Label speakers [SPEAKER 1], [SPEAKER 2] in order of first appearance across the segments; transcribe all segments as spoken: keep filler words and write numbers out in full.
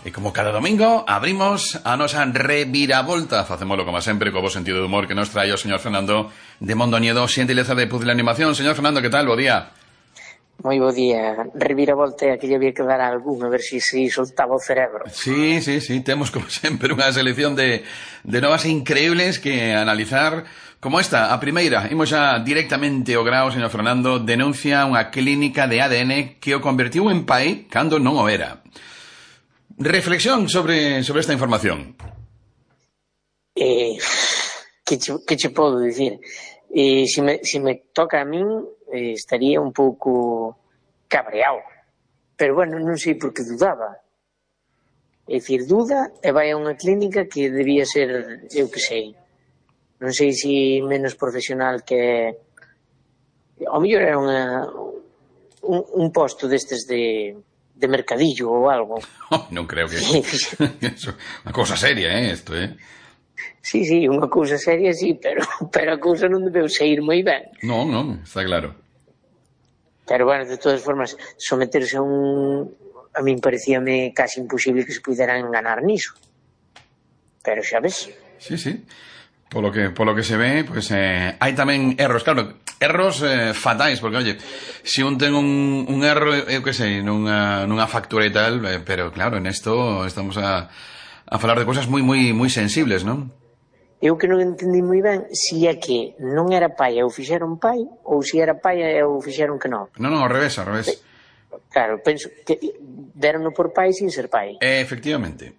[SPEAKER 1] E como cada domingo, abrimos a nosa reviravolta. Facémolo, como sempre, co bo sentido de humor que nos trae o señor Fernando de Mondoñedo, xentileza de Puzzle Animación. Señor Fernando, que tal? Bo día.
[SPEAKER 2] Moi bo día. Reviravolta, que lle había que dar a algún, a ver se si, si soltaba o cerebro.
[SPEAKER 1] Sí, sí, sí, temos como sempre unha selección de, de novas increíbles que analizar. Como esta, a primeira, imos xa directamente ao grao, señor Fernando, denuncia unha clínica de A D N que o convertiu en pai cando non o era. Reflexión sobre, sobre esta información.
[SPEAKER 2] Eh, que, che, que che podo dicir? Eh, se, me, se me toca a min, eh, estaría un pouco cabreado. Pero bueno, non sei por que dudaba. É dicir, duda e vai a unha clínica que debía ser, eu que sei, non sei se menos profesional que... Ao mellor era unha, un, un posto destes de... de mercadillo ou algo.
[SPEAKER 1] Oh, non creo que... Eso, unha cousa seria, eh, isto, eh?
[SPEAKER 2] Sí, sí, unha cousa seria, sí, pero, pero a cousa non debeu sair moi ben.
[SPEAKER 1] Non, non, está claro.
[SPEAKER 2] Pero, bueno, de todas formas, someterse a un... A min parecíame casi imposible que se puderan enganar niso. Pero xa ves.
[SPEAKER 1] Sí, sí. Polo que, polo que se ve, pues, eh, hai tamén erros, claro, erros eh, fatais, porque, oye, se un ten un, un erro, eu que sei, nunha, nunha factura e tal, eh, pero, claro, en esto estamos a, a falar de cosas moi, moi, moi sensibles, non?
[SPEAKER 2] Eu que non entendi moi ben si é que non era pai e o fixeron pai, ou si era pai e o fixeron que non.
[SPEAKER 1] Non, non, ao revés, ao revés.
[SPEAKER 2] Claro, penso que deronno por pai sin ser pai.
[SPEAKER 1] Eh, efectivamente.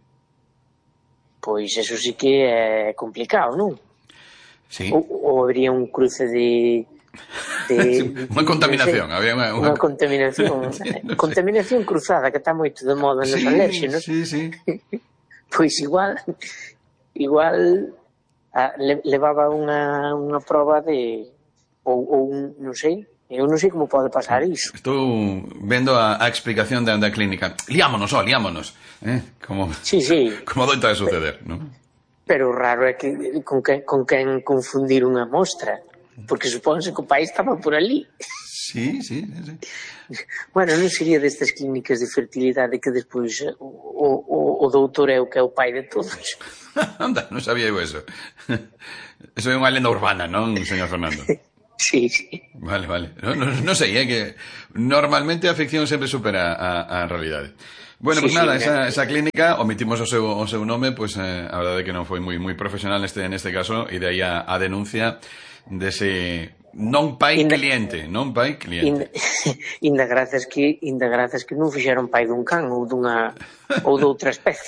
[SPEAKER 2] Pois eso sí que é complicado, non?
[SPEAKER 1] Sí.
[SPEAKER 2] Ou, ou habría un cruce de... de
[SPEAKER 1] unha contaminación.
[SPEAKER 2] No sé,
[SPEAKER 1] había unha,
[SPEAKER 2] unha... unha contaminación. Sí, no contaminación sé. Cruzada, que está moito de moda nos
[SPEAKER 1] sí,
[SPEAKER 2] alérxenos.
[SPEAKER 1] Sí, sí.
[SPEAKER 2] Pois igual, igual a, le, levaba unha, unha proba de... Ou, ou un, non sei, eu non sei como pode pasar iso.
[SPEAKER 1] Estou vendo a, a explicación da, da clínica. Liámonos, oh, liámonos. Eh? Como,
[SPEAKER 2] sí, sí.
[SPEAKER 1] Como doita de suceder, non?
[SPEAKER 2] Pero o raro é que con quen, con quen confundir unha mostra. Porque supónse que o pai estaba por ali.
[SPEAKER 1] Sí, sí, sí.
[SPEAKER 2] Bueno, non sería destas clínicas de fertilidade que despois o, o, o doutor é o que é o pai de todos.
[SPEAKER 1] Anda, non sabía eu eso. Eso é unha lenda urbana, non, señor Fernando?
[SPEAKER 2] Sí, sí.
[SPEAKER 1] Vale, vale. No, no, no sei, é eh, que normalmente a ficción sempre supera a, a realidade. Bueno, sí, pues nada, sí, esa, esa clínica, omitimos o seu, o seu nome, pues eh, a verdade é que non foi moi moi profesional neste neste caso, e de aí a, a denuncia dese non pai inda, cliente, non pai cliente.
[SPEAKER 2] Inda, inda grazas que inda grazas que non fixeron pai dun can ou dunha ou doutra especie.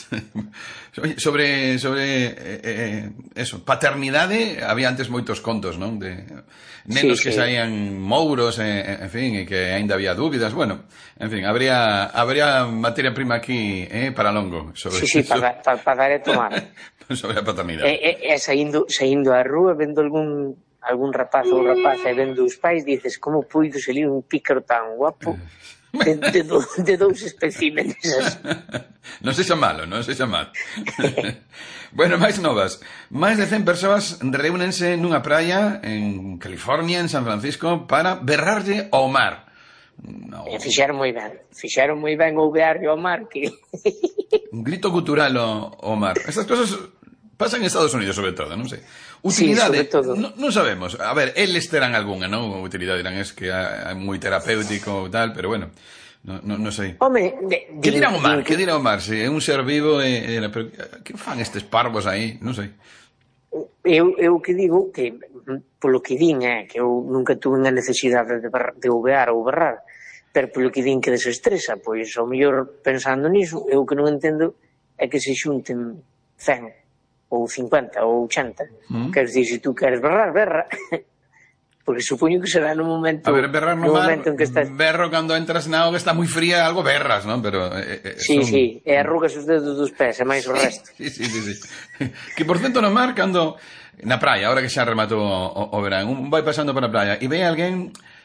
[SPEAKER 1] sobre sobre eh, eh, eso, paternidade, había antes moitos contos, non? De nenos sí, que sí. saían mouros, eh, en fin, e que aínda había dúbidas. Bueno, en fin, habría habría materia prima aquí, eh, para longo sobre
[SPEAKER 2] sí, sí, para pa, pa dar e tomar.
[SPEAKER 1] Sobre a paternidade.
[SPEAKER 2] E, e, e saindo saindo á rúa vendo algún algún rapaz ou rapaza e vendo os pais, dices, como puido salir un pícaro tan guapo de, de, do, de dous especímenes.
[SPEAKER 1] Non sexa malo, non sexa malo. Bueno, máis novas. Máis de cen persoas reúnense nunha praia en California, en San Francisco, para berrarlle ao mar.
[SPEAKER 2] No. E fixeron moi ben. Fixeron moi ben o berrarlle ao mar, que...
[SPEAKER 1] Un grito cultural ao, ao mar. Estas cosas pasan en Estados Unidos, sobre todo, non sei. Utilidade, sí, non, non sabemos. A ver, eles terán algunha, non? Utilidade dirán, es que é moi terapéutico e tal, pero bueno, non no, no sei.
[SPEAKER 2] Home, de,
[SPEAKER 1] que dirán o mar? Que dirán o mar? Se é un ser vivo e, e pero que fan estes parvos aí? Non sei.
[SPEAKER 2] Eu, eu que digo que polo que din é que eu nunca tuve a necesidade de, de uvear ou berrar, pero polo que din que desestresa, pois ao mellor pensando niso, eu que non entendo é que se xunten cen ou cincuenta ou ochenta. Mm. Quer dizer, se tú queres berrar, berra. Porque supoño que será no momento...
[SPEAKER 1] A ver, berrar no,
[SPEAKER 2] no
[SPEAKER 1] mar,
[SPEAKER 2] momento en que estás...
[SPEAKER 1] berro cando entras na auga está moi fría, algo berras, non? Pero... Eh, eh,
[SPEAKER 2] sí,
[SPEAKER 1] son...
[SPEAKER 2] sí, e arrugas os dedos dos pés, e máis o resto.
[SPEAKER 1] Sí, sí, sí, sí. Que, por cento, no mar, cando... Na praia, ahora que xa rematou o, o, o verán, un vai pasando por a praia e ve alguén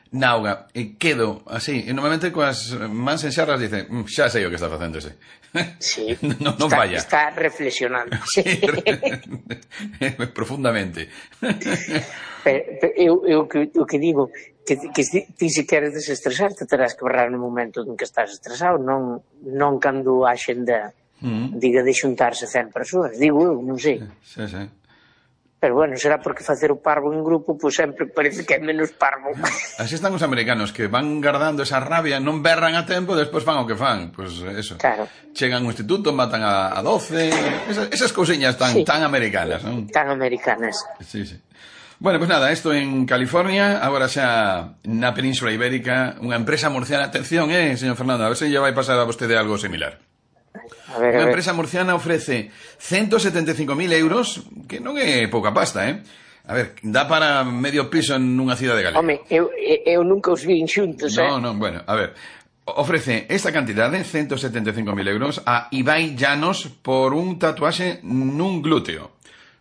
[SPEAKER 1] na auga, e quedo así, e normalmente coas mans en xarras dice, mm, xa sei o que está facendo ese.
[SPEAKER 2] Sí,
[SPEAKER 1] non, non
[SPEAKER 2] está,
[SPEAKER 1] falla.
[SPEAKER 2] está reflexionando.
[SPEAKER 1] Sí, profundamente.
[SPEAKER 2] Pero, pero eu, eu que, o que digo, que, que ti, ti se queres desestresar, te terás que berrar no momento en que estás estresado, non, non cando a xenda mm. diga de xuntarse cen persoas, digo eu, non sei.
[SPEAKER 1] Sí, sí.
[SPEAKER 2] Pero bueno, será porque facer o parvo en grupo pois sempre parece que é menos parvo.
[SPEAKER 1] Así están os americanos, que van guardando esa rabia, non berran a tempo, despois fan o que fan. Pois pues eso.
[SPEAKER 2] Claro.
[SPEAKER 1] Chegan ao instituto, matan a, a doce, esas, esas cousiñas tan, sí. tan americanas, non?
[SPEAKER 2] Tan americanas.
[SPEAKER 1] Sí, sí. Bueno, pues nada, esto en California, agora xa na Península Ibérica, unha empresa murciana, atención, eh, señor Fernando, a ver se lle vai pasar a vostede algo similar.
[SPEAKER 2] A ver,
[SPEAKER 1] Unha
[SPEAKER 2] a ver.
[SPEAKER 1] empresa murciana ofrece ciento setenta e cinco mil euros, que non é pouca pasta, eh? A ver, dá para medio piso en unha cidade galega.
[SPEAKER 2] Home, eu, eu nunca os vi xuntos, eh?
[SPEAKER 1] No, no, bueno, a ver. Ofrece esta cantidad de ciento setenta e cinco mil euros a Ibai Llanos por un tatuaxe nun glúteo.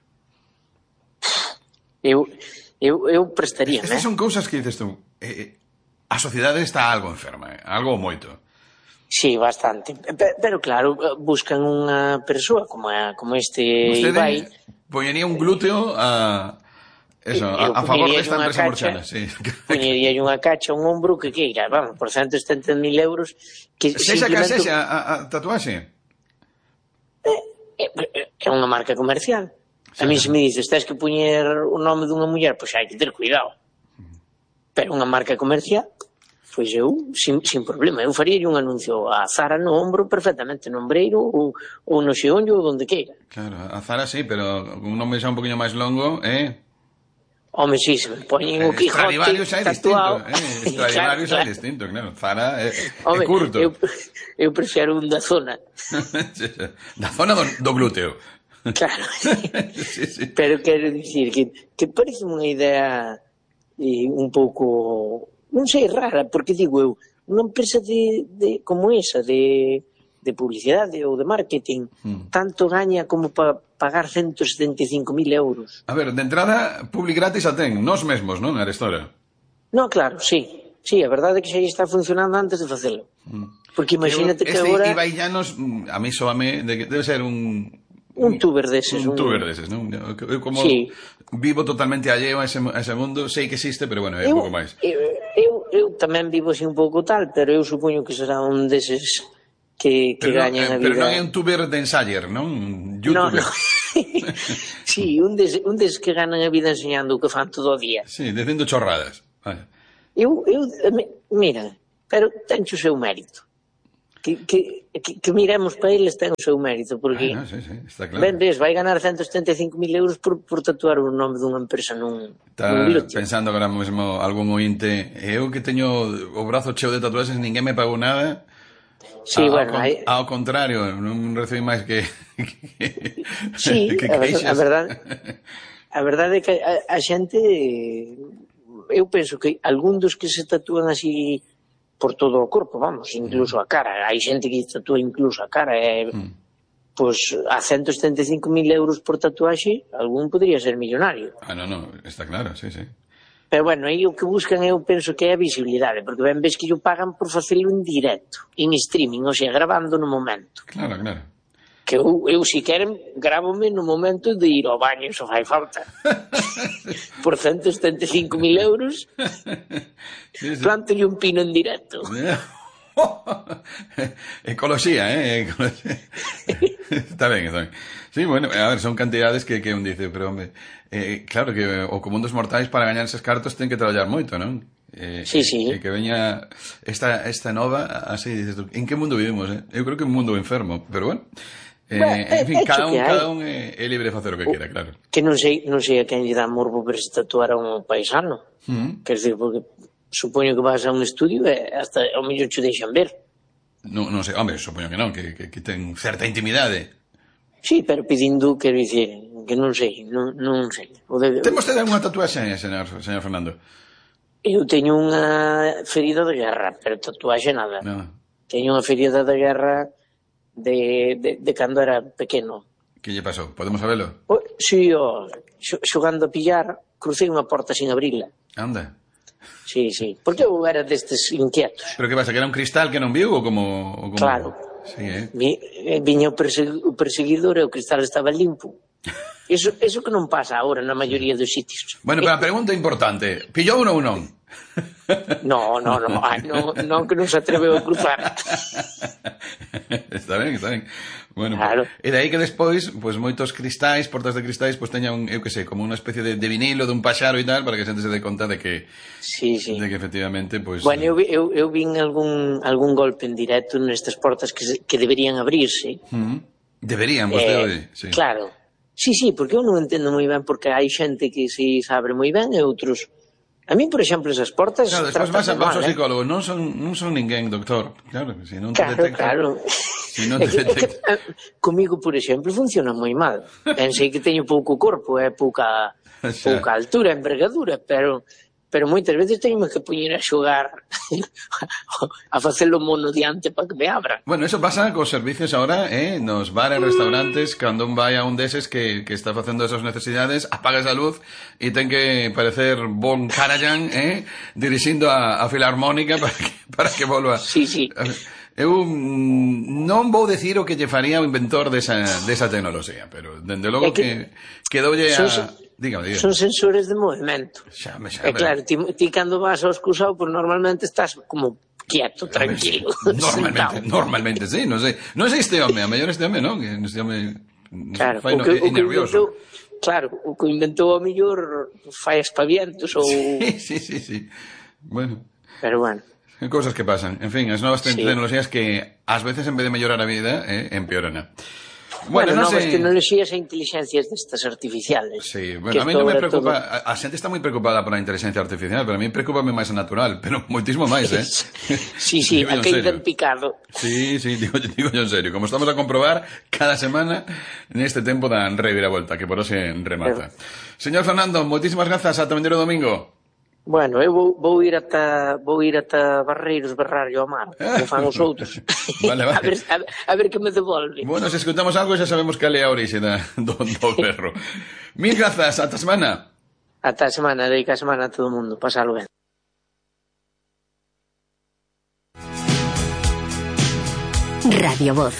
[SPEAKER 2] Eu, eu, eu prestaría,
[SPEAKER 1] Estas
[SPEAKER 2] eh?
[SPEAKER 1] son cousas que dices tú, eh, a sociedade está algo enferma, eh? Algo moito.
[SPEAKER 2] Sí, bastante. Pero claro, buscan unha persoa como, a, como este
[SPEAKER 1] Vostede
[SPEAKER 2] Ibai.
[SPEAKER 1] Poñería un glúteo a... Eso, a, a favor desta empresa murciana, sí.
[SPEAKER 2] Poñería unha cacha, un ombro que queira, vamos, por ciento setenta mil euros que
[SPEAKER 1] se
[SPEAKER 2] simplemente...
[SPEAKER 1] sacase a, a, a tatuaxe?
[SPEAKER 2] É, é unha marca comercial. A mí se me dices, tens que poñer o nome dunha muller, pois hai que ter cuidado. Pero unha marca comercial, pois eu, sin, sin problema, eu faría un anuncio a Zara no ombro perfectamente, no ombreiro ou, ou no xeonllo ou donde queira.
[SPEAKER 1] Claro, a Zara sí, pero un nome xa un poquinho máis longo, eh?
[SPEAKER 2] Home, si, se me poñen o Quijote
[SPEAKER 1] Stradivarius é distinto, eh? Stradivarius
[SPEAKER 2] claro,
[SPEAKER 1] é distinto, claro. Zara é,
[SPEAKER 2] Home,
[SPEAKER 1] é curto.
[SPEAKER 2] Eu, eu prefiro un da zona.
[SPEAKER 1] Da zona do, do glúteo.
[SPEAKER 2] Claro.
[SPEAKER 1] Sí, sí.
[SPEAKER 2] Pero quero dicir que, que parece unha idea eh, un pouco, non sei, rara, porque digo eu, unha empresa de, de como esa, de, de publicidade ou de marketing, hmm. tanto gaña como para pagar ciento setenta e cinco mil euros.
[SPEAKER 1] A ver, de entrada, public gratis a ten, nós mesmos, non, Arestora?
[SPEAKER 2] No, claro, sí. Sí, a verdade é que xa está funcionando antes de facelo. Hmm. Porque imagínate que
[SPEAKER 1] este
[SPEAKER 2] agora...
[SPEAKER 1] Este Ibai Llanos, a mí soame, de que debe ser un...
[SPEAKER 2] Un tuber deses.
[SPEAKER 1] Un, un tuber deses, non? Eu como
[SPEAKER 2] sí.
[SPEAKER 1] vivo totalmente alleo a ese, a ese mundo, sei que existe, pero bueno, é
[SPEAKER 2] eu,
[SPEAKER 1] un pouco máis.
[SPEAKER 2] Eu, eu, eu tamén vivo así un pouco tal, pero eu supoño que será un deses que, que gañan a vida.
[SPEAKER 1] Pero non é un tuber de ensayer, non? Un youtuber.
[SPEAKER 2] No, no. Sí, un des, un des que ganan a vida enseñando o que fan todo o día.
[SPEAKER 1] Sí, dicindo chorradas. Vale.
[SPEAKER 2] Eu, eu, mira, pero ten o seu mérito. Que, que, que, que miremos para eles ten o seu mérito, porque
[SPEAKER 1] ah, no, sí, sí, está claro.
[SPEAKER 2] Ben ves, vai ganar ciento setenta e cinco mil euros por, por tatuar o nome dunha empresa nun,
[SPEAKER 1] está
[SPEAKER 2] nun glúteo.
[SPEAKER 1] Pensando agora mesmo algún ointe, eu que teño o brazo cheo de tatuaxes, ninguén me pagou nada.
[SPEAKER 2] Sí,
[SPEAKER 1] a,
[SPEAKER 2] bueno,
[SPEAKER 1] ao,
[SPEAKER 2] hay...
[SPEAKER 1] ao contrario, non recibí máis que, que
[SPEAKER 2] sí,
[SPEAKER 1] que
[SPEAKER 2] a, a verdade a verdade é que a, a xente, eu penso que algún dos que se tatúan así por todo o corpo, vamos, incluso a cara, hai xente que tatúa incluso a cara, e, mm. pois a ciento setenta e cinco mil euros por tatuaxe, algún podría ser millonario.
[SPEAKER 1] Ah, non, non, está claro, sí, sí.
[SPEAKER 2] Pero bueno, aí o que buscan eu penso que é a visibilidade, porque ben ves que yo pagan por facelo en directo, en streaming, ou sea, grabando no momento.
[SPEAKER 1] Claro, claro.
[SPEAKER 2] Que eu, eu si queren, grábome no momento de ir ao baño, só fai falta. Por ciento setenta e cinco mil euros, sí, sí. Planto-lhe un pino en directo.
[SPEAKER 1] Ecoloxía, eh? Ecoloxía. Está ben, está ben. Sí, bueno, a ver, son cantidades que, que un dice, pero, hombre, eh, claro que o común dos mortais para gañar eses cartos ten que traballar moito, non? Eh,
[SPEAKER 2] sí, sí.
[SPEAKER 1] Eh, que veña esta, esta nova, así dices tú, en que mundo vivimos, eh? Eu creo que un mundo enfermo, pero bueno... Eh, bueno, en fin, cada un, cada un é, é libre de facer o que quera, claro.
[SPEAKER 2] Que non sei, non sei a quen lle dá morbo ver se tatuar a un paisano. Mm. Quer dizer, porque supoño que vas a un estudio e hasta ao mellor te deixan ver.
[SPEAKER 1] Non, non sei, hombre, supoño que non, que, que, que ten certa intimidade.
[SPEAKER 2] Sí, pero pedindo, quero dicir, que non sei, non, non sei. O de...
[SPEAKER 1] Ten vostede unha tatuaxe, señor, señor Fernando?
[SPEAKER 2] Eu teño unha ferida de guerra, pero tatuaxe nada. No. Teño unha ferida de guerra de, de, de cando era pequeno.
[SPEAKER 1] Que lle pasou? Podemos sabelo?
[SPEAKER 2] O, si, o, xogando a pillar, crucei unha porta sin abrila.
[SPEAKER 1] Anda.
[SPEAKER 2] Sí, sí, porque eu era destes inquietos.
[SPEAKER 1] Pero que pasa, que era un cristal que non viu ou como... O como...
[SPEAKER 2] Claro.
[SPEAKER 1] Sí, eh?
[SPEAKER 2] Vi, viña o, persegu, o perseguidor e o cristal estaba limpo. Iso, iso que non pasa agora na maioría dos sitios.
[SPEAKER 1] Bueno, pero a pregunta importante, pillou uno ou non?
[SPEAKER 2] No, no, no, ai, non, non que non se atreveu a cruzar.
[SPEAKER 1] Está ben, está ben. Bueno,
[SPEAKER 2] claro.
[SPEAKER 1] Pues, e de aí que despois, pois pues, moitos cristais, portas de cristais, pois pues, teñan, eu que sei, como unha especie de, de vinilo, dun paxaro e tal, para que a xente se dé conta de que
[SPEAKER 2] sí, sí.
[SPEAKER 1] de que efectivamente, pois pues,
[SPEAKER 2] bueno, eu, eu, eu vin algún algún golpe en directo nestas portas que, que deberían abrirse.
[SPEAKER 1] Uh -huh. Deberían, vostede,
[SPEAKER 2] eh,
[SPEAKER 1] sí.
[SPEAKER 2] Claro. Sí, sí, porque eu non entendo moi ben porque hai xente que si se abre moi ben e outros. A mí, por exemplo, esas portas...
[SPEAKER 1] Claro, despois vas a paso
[SPEAKER 2] eh?
[SPEAKER 1] psicólogo. Non son, non son ninguén, doctor. Claro, se non te
[SPEAKER 2] claro,
[SPEAKER 1] detecta...
[SPEAKER 2] Claro,
[SPEAKER 1] si non te
[SPEAKER 2] é que,
[SPEAKER 1] detecta...
[SPEAKER 2] é que, comigo, por exemplo, funciona moi mal. Pensei que teño pouco corpo, é pouca, pouca altura, envergadura, pero... pero moitas veces teño que poñer a xogar a facelo mono diante para que me abran.
[SPEAKER 1] Bueno, eso pasa cos servicios ahora, eh, nos bares, restaurantes, cando un vai a un deses que, que está facendo esas necesidades, apaga esa luz e ten que parecer Bon Karajan, eh, dirixindo a, a filarmónica para que, para que volva.
[SPEAKER 2] Sí, sí.
[SPEAKER 1] Eu non vou decir o que lle faría o inventor desa, desa tecnoloxía, pero dende logo é que, que quedoulle a... Dígame, dígame.
[SPEAKER 2] Son sensores de movimento.
[SPEAKER 1] Xa, me xa,
[SPEAKER 2] e claro, ti, ti cando vas ao excusado, pues normalmente estás como quieto, tranquilo.
[SPEAKER 1] Normalmente, normalmente, sí, non sei. Non sei este home, a mellor este home, non? Que este home
[SPEAKER 2] claro,
[SPEAKER 1] fai no, que, nervioso.
[SPEAKER 2] Inventou, claro, o que inventou a mellor fai espavientos ou...
[SPEAKER 1] Sí, sí, sí, sí. Bueno.
[SPEAKER 2] Pero bueno.
[SPEAKER 1] Cosas que pasan. En fin, as novas sí. tecnoloxías que ás veces en vez de mellorar a vida, eh, empeoran.
[SPEAKER 2] Bueno, bueno, novas sé... tecnoloxías e inteligencias destas artificiales.
[SPEAKER 1] Sí, bueno, a mí non me preocupa, todo... a, a xente está moi preocupada pola inteligencia artificial, pero a mí preocupame máis a natural, pero moitísimo máis, eh?
[SPEAKER 2] Sí, sí, a que en picado.
[SPEAKER 1] Sí, sí, digo, digo yo en serio, como estamos a comprobar cada semana neste tempo da reviravolta, que por hoxe remata. Pero... Señor Fernando, moitísimas grazas, ata vendero domingo.
[SPEAKER 2] Bueno, eu vou, vou ir ata vou ir ata Barreiros berrarlle ao mar, como fan os outros.
[SPEAKER 1] Vale, vale.
[SPEAKER 2] a, ver, a, a ver que me devolve.
[SPEAKER 1] Bueno, se escutamos algo xa sabemos cal é a orixe da, do, do berro. Mil grazas, ata semana.
[SPEAKER 2] Ata semana, dedica a semana a todo o mundo, pasalo ben.
[SPEAKER 3] Radio Voz.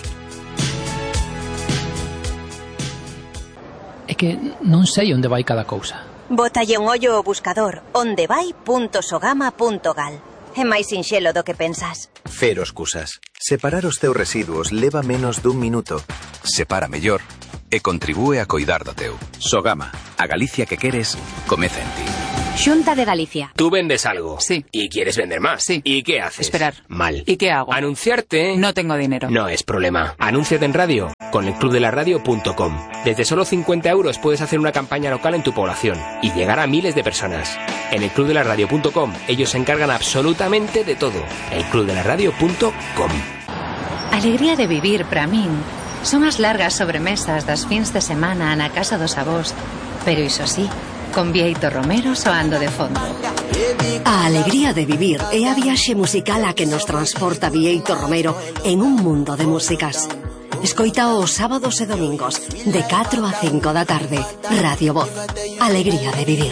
[SPEAKER 4] É que non sei onde vai cada cousa.
[SPEAKER 3] Bótalle un ollo ao buscador ondevai punto sogama punto gal. É máis sinxelo do que pensas.
[SPEAKER 5] Cero excusas. Separar os teus residuos leva menos dun minuto. Separa mellor e contribúe a coidar do teu. Sogama, a Galicia que queres, comeza en ti.
[SPEAKER 6] Xunta de Galicia.
[SPEAKER 7] Tú vendes algo.
[SPEAKER 6] Sí.
[SPEAKER 7] Y quieres vender más.
[SPEAKER 6] Sí.
[SPEAKER 7] ¿Y qué haces?
[SPEAKER 6] Esperar.
[SPEAKER 7] Mal.
[SPEAKER 6] ¿Y qué hago?
[SPEAKER 7] Anunciarte.
[SPEAKER 6] No tengo dinero.
[SPEAKER 7] No es problema. Anúnciate en radio con el club de la radio punto com. Desde solo cincuenta euros puedes hacer una campaña local en tu población y llegar a miles de personas. En el club de la radio punto com ellos se encargan absolutamente de todo. el club de la radio punto com.
[SPEAKER 8] Alegría de vivir para min son as largas sobremesas das fins de semana na casa dos avós, pero iso sí, con Bieito Romero soando de fondo.
[SPEAKER 9] A alegría de vivir é a viaxe musical a que nos transporta Bieito Romero en un mundo de músicas. Escoita os sábados e domingos de catro a cinco da tarde. Radio Voz. Alegría de vivir.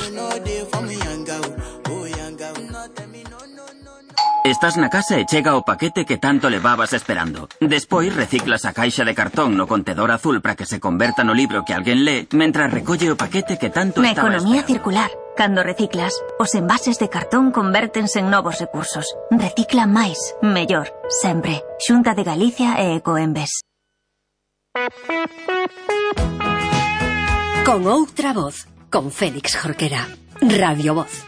[SPEAKER 10] Estás na casa e chega o paquete que tanto levabas esperando. Despois reciclas a caixa de cartón no contedor azul para que se converta no libro que alguén lee, mentras recolle o paquete que tanto
[SPEAKER 3] Na
[SPEAKER 10] estaba
[SPEAKER 3] economía
[SPEAKER 10] esperando.
[SPEAKER 3] circular, cando reciclas, os envases de cartón convértense en novos recursos. Recicla máis, mellor, sempre. Xunta de Galicia e Ecoembes.
[SPEAKER 9] Con outra voz, con Félix Jorquera. Radio Voz.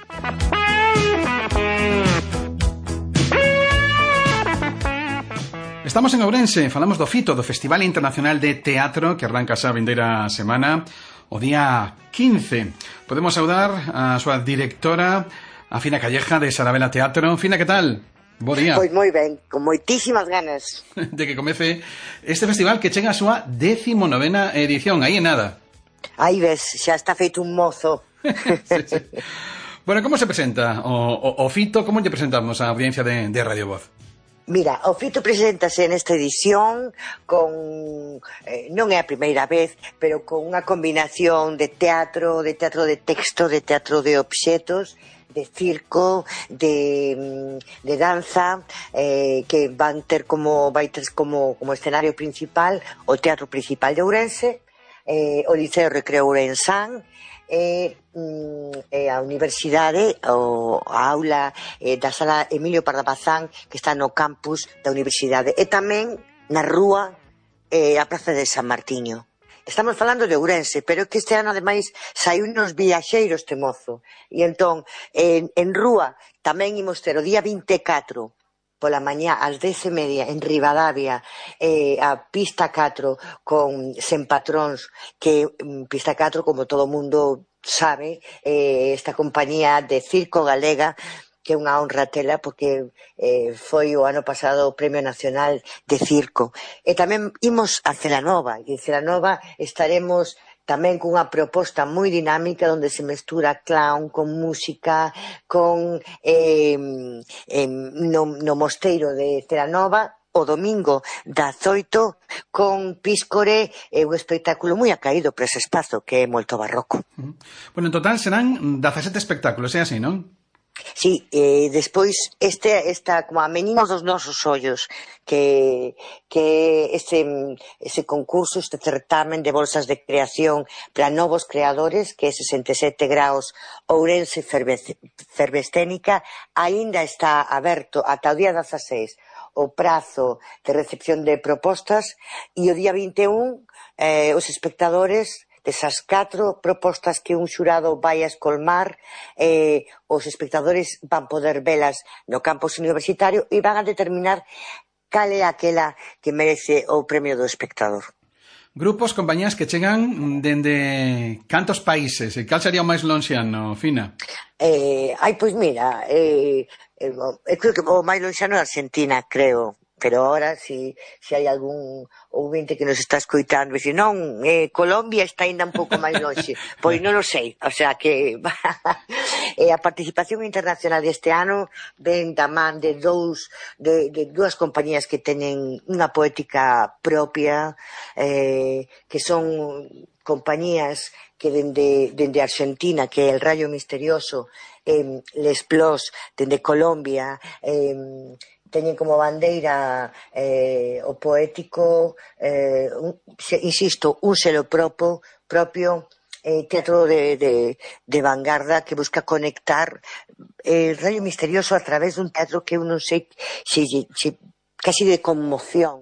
[SPEAKER 1] Estamos en Ourense, falamos do fito do Festival Internacional de Teatro que arranca xa a vindeira semana o día quince. Podemos saudar a súa directora, a Fina Calleja de Sarabela Teatro. Fina, que tal? Bo día.
[SPEAKER 11] Pois moi ben, con moitísimas ganas
[SPEAKER 1] de que comece este festival que chega a súa décimo novena edición, aí en nada.
[SPEAKER 11] Aí ves, xa está feito un mozo.
[SPEAKER 1] Sí, sí. Bueno, como se presenta o, o, o fito? Como lle presentamos a audiencia de, de Radio Voz?
[SPEAKER 11] Mira, o fito preséntase nesta edición con, eh, non é a primeira vez, pero con unha combinación de teatro, de teatro de texto, de teatro de obxetos, de circo, de, de danza, eh, que van ter como, vai ter como, como escenario principal o Teatro Principal de Ourense, eh, o Liceo Recreo Ourensán, e, mm, e a Universidade, o, a aula eh, da Sala Emilio Pardabazán, que está no campus da Universidade, e tamén na rúa eh, a Praza de San Martiño. Estamos falando de Ourense, pero que este ano, ademais, saiu uns viaxeiros este mozo. E entón, en, en rúa, tamén imos ter o día vinte e catro, pola mañá, ás dez e media, en Ribadavia, eh, a Pista catro, con Sen Patróns, que mm, Pista catro, como todo mundo sabe, eh, esta compañía de circo galega, que é unha honra tela, porque eh, foi o ano pasado o Premio Nacional de Circo. E tamén imos a Celanova, e en Celanova estaremos tamén cunha proposta moi dinámica onde se mestura clown con música, con eh, eh, no, no mosteiro de Celanova, o domingo das oito, con Píscore, e un espectáculo moi acaído para ese espazo, que é moito barroco.
[SPEAKER 1] Bueno, en total serán dezasete espectáculos, é así, non?
[SPEAKER 11] Sí, eh, despois este está como a meninos dos nosos ollos, que que ese ese concurso, este certamen de bolsas de creación para novos creadores, que é sesenta e sete graus Ourense Fervescénica, aínda está aberto ata o día dezaseis o prazo de recepción de propostas, e o día vinte e un eh, os espectadores desas catro propostas que un xurado vai a escolmar, eh, os espectadores van poder velas no campus universitario e van a determinar cal é aquela que merece o premio do espectador.
[SPEAKER 1] Grupos, compañías que chegan dende cantos países? E cal sería o máis lonxiano, Fina?
[SPEAKER 11] Eh, ai, pois mira, eh, eh, eu creo que o máis lonxano é Argentina, creo. Pero ahora, si, si hai algún ouvinte que nos está escoitando e dice, non, eh, Colombia está ainda un pouco máis longe, pois non o sei, o sea que eh, a participación internacional deste ano ven da man de dous de, de dúas compañías que teñen unha poética propia, eh, que son compañías que dende, dende Argentina, que é El Rayo Misterioso, eh, Les Plos, dende Colombia, eh, teñen como bandeira eh, o poético, eh, un, se, insisto, un selo propio, propio eh, teatro de, de, de vanguarda que busca conectar eh, el Rayo Misterioso a través dun teatro que eu non sei se, se, casi de conmoción,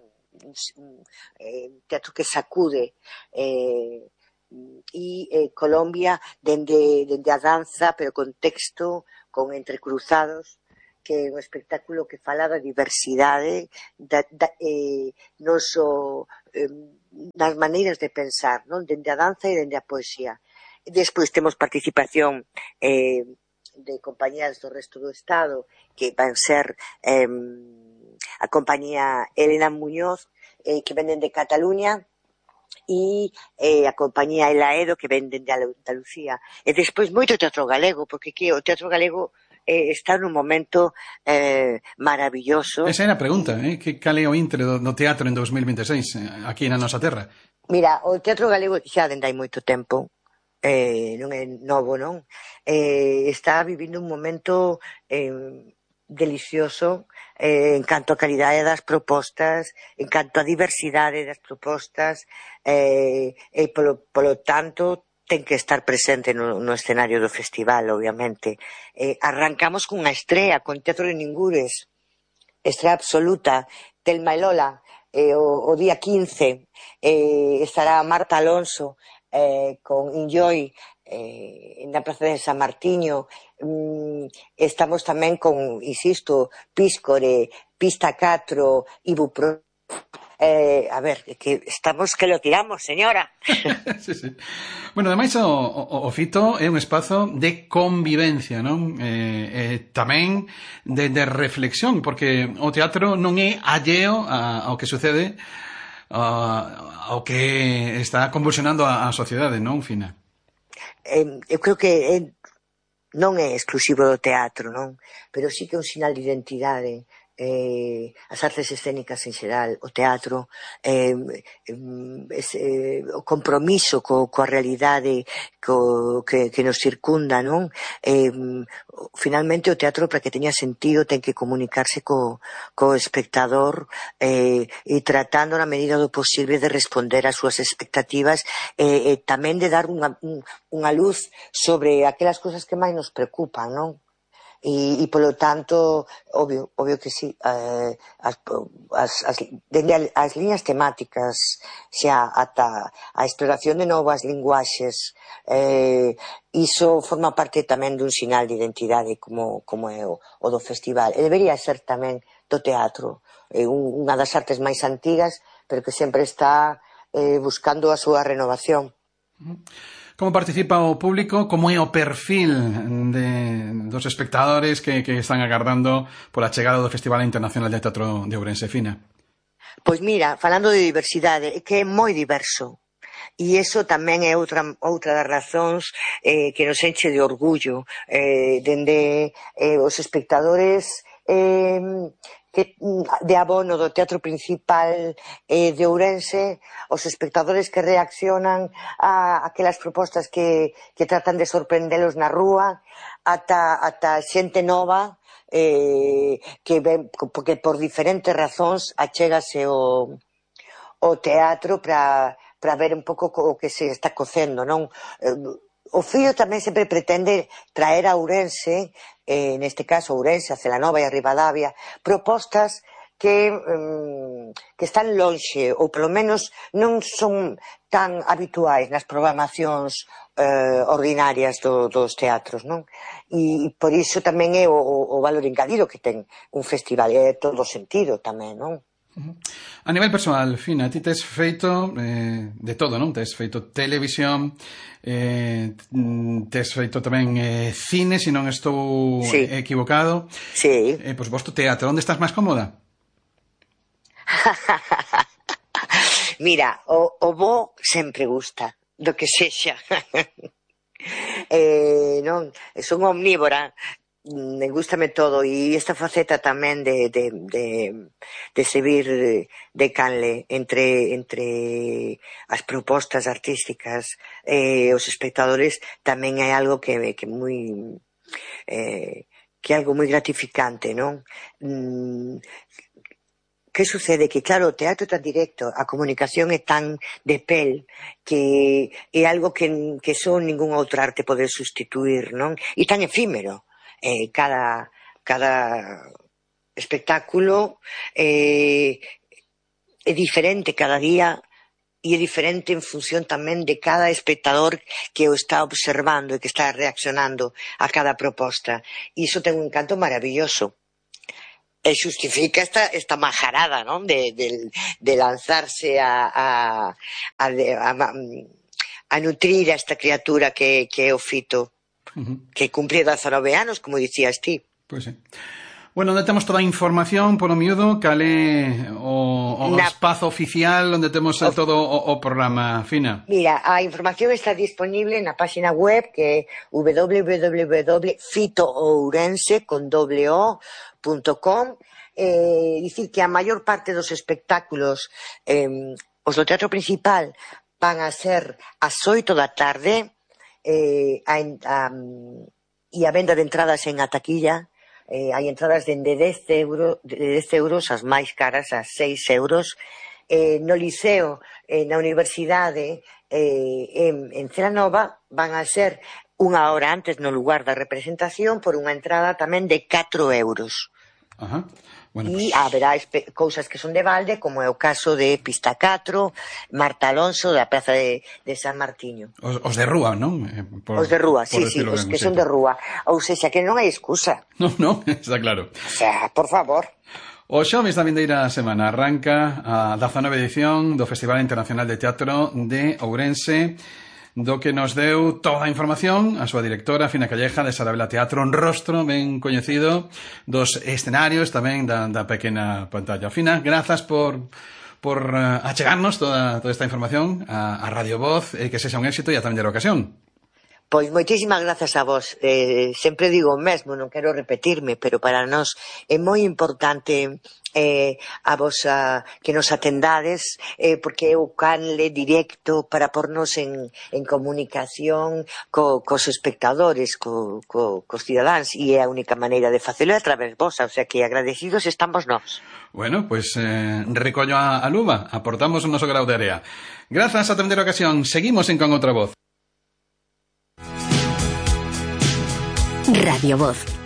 [SPEAKER 11] eh, teatro que sacude, eh, e eh, Colombia dende, dende a danza, pero con texto, con entrecruzados, que é un espectáculo que fala da diversidade, da, da, eh, non só eh, nas maneiras de pensar, non? Dende a danza e dende a poesía. E despois temos participación eh, de compañías do resto do Estado, que van ser eh, a compañía Elena Muñoz, eh, que venden de Cataluña, e eh, a compañía El Aedo, que venden de Andalucía. E despois moito teatro galego, porque que o teatro galego Eh, está nun momento eh, maravilloso.
[SPEAKER 1] Esa era a pregunta, eh? Que cal é o intre do, do teatro en dos mil veintiséis, eh, aquí na nosa terra?
[SPEAKER 11] Mira, o teatro galego xa dende hai moito tempo, eh, non é novo, non? Eh, está vivindo un momento eh, delicioso eh, en canto a calidade das propostas, en canto a diversidade das propostas, eh, e polo, polo tanto ten que estar presente no, no escenario do festival, obviamente. Eh, arrancamos cunha estrea, con Teatro de Ningures, estrea absoluta, Telma e Lola, eh, o, o día quince, eh, estará Marta Alonso, eh, con Enjoy, eh, na Praza de San Martiño, mm, estamos tamén con, insisto, Píscore, Pista catro, Ibupro. Eh, a ver, que estamos que lo tiramos, señora.
[SPEAKER 1] Sí, sí. Bueno, ademais o, o, o Fito é un espazo de convivencia, non? Eh, eh, tamén de, de reflexión, porque o teatro non é alleo a, ao que sucede, a, ao que está convulsionando a, a sociedade, non, Fina?
[SPEAKER 11] Eh, eu creo que eh, non é exclusivo do teatro, non? Pero sí que é un sinal de identidade. eh, as artes escénicas en xeral, o teatro, eh, ese, o compromiso co, coa realidade co, que, que nos circunda, non? Eh, finalmente o teatro, para que teña sentido, ten que comunicarse co, co espectador eh, e tratando na medida do posible de responder ás súas expectativas e eh, eh, tamén de dar unha, unha luz sobre aquelas cousas que máis nos preocupan, non? E, e polo tanto, obvio, obvio que sí, eh, as, as, as, dende as liñas temáticas xa ata a exploración de novas linguaxes, eh, iso forma parte tamén dun sinal de identidade como, como é o, o do festival, e debería ser tamén do teatro, eh, unha das artes máis antigas, pero que sempre está eh, buscando a súa renovación.
[SPEAKER 1] Como participa o público? Como é o perfil de, dos espectadores que, que están agardando pola chegada do Festival Internacional de Teatro de Ourense, Fina?
[SPEAKER 11] Pois mira, falando de diversidade, é que é moi diverso. E iso tamén é outra, outra das razóns eh, que nos enche de orgullo. Eh, dende eh, os espectadores eh, que, de abono do Teatro Principal eh, de Ourense, os espectadores que reaccionan a aquelas propostas que, que tratan de sorprendelos na rúa, ata, ata xente nova eh, que ven, porque por diferentes razóns achégase o, o teatro para para ver un pouco o que se está cocendo, non? O Fío tamén sempre pretende traer a Ourense, eh, neste caso Ourense, a Celanova e a Ribadavia, propostas que, um, que están lonxe, ou polo menos non son tan habituais nas programacións eh, ordinarias do, dos teatros, non? E, e por iso tamén é o, o valor engadido que ten un festival, e é todo sentido tamén, non?
[SPEAKER 1] A nivel personal, Fina, ti tes feito eh, de todo, non? Tes feito televisión, eh, tes feito tamén eh, cine, se non estou sí. equivocado.
[SPEAKER 11] Sí.
[SPEAKER 1] Eh, por suposto, teatro. Onde estás máis cómoda?
[SPEAKER 11] Mira, o, o bo sempre gusta, do que sexa. eh, non, son omnívora. Me gustame todo, e esta faceta tamén de, de, de, de servir de canle entre, entre as propostas artísticas e eh, os espectadores tamén é algo que, que moi eh, que é algo moi gratificante, non? Mm, que sucede? Que claro, o teatro tan directo, a comunicación é tan de pel que é algo que, que son ningún outra arte poder sustituir, non? E tan efímero. Eh, cada, cada espectáculo eh, é diferente cada día e é diferente en función tamén de cada espectador que o está observando e que está reaccionando a cada proposta. E iso ten un encanto maravilloso. E xustifica esta, esta majarada, non? De, de, de lanzarse a, a, a, a, a nutrir a esta criatura que, que é o Fito. Uh-huh. Que cumpre dezanove anos, como dicías ti.
[SPEAKER 1] Pois pues sí. Bueno, onde temos toda a información polo miúdo, cal é o, o Na... espazo oficial onde temos o... todo o, o programa, Fina?
[SPEAKER 11] Mira, a información está disponible na página web que é w w w punto fito ourense con doble o punto com. Eh, dicir que a maior parte dos espectáculos eh, os do Teatro Principal van a ser ás oito da tarde. Eh, a, a, e a venda de entradas en a taquilla, eh, hai entradas dende dez euros, de dez euros as máis caras a seis euros. Eh, no liceo, eh, na universidade, eh, en, en Celanova van a ser unha hora antes no lugar da representación por unha entrada tamén de catro euros.
[SPEAKER 1] Ajá. Bueno,
[SPEAKER 11] e
[SPEAKER 1] pues...
[SPEAKER 11] haberá cousas que son de balde, como é o caso de Pista catro, Marta Alonso, da Praza de, de San Martiño.
[SPEAKER 1] Os, os de rúa, non?
[SPEAKER 11] Eh, por, os de rúa, sí, sí, os que son de rúa. Ou seja, que non hai excusa.
[SPEAKER 1] Non, non, está claro.
[SPEAKER 11] O sea, por favor.
[SPEAKER 1] O xoves da vindeira semana arranca a dezanove edición do Festival Internacional de Teatro de Ourense, do que nos deu toda a información a súa directora, Fina Calleja, de Sarabela Teatro, un rostro ben coñecido dos escenarios, tamén da, da pequena pantalla. Fina, grazas por, por uh, achegarnos toda, toda esta información a, a Radio Voz, e que sexa un éxito e a tamén a ocasión.
[SPEAKER 11] Pois moitísimas grazas a vos. Eh, sempre digo o mesmo, non quero repetirme, pero para nós é moi importante eh, a vos a, que nos atendades, eh, porque é o canle directo para pornos en, en comunicación co, cos espectadores, co, co, cos cidadáns, e é a única maneira de facelo é a través vosa, o sea que agradecidos estamos nós.
[SPEAKER 1] Bueno, pues eh, recollo a, a luva, aportamos o noso grau de area. Grazas a atender a ocasión, seguimos en Con Outra Voz.
[SPEAKER 9] Radio Voz,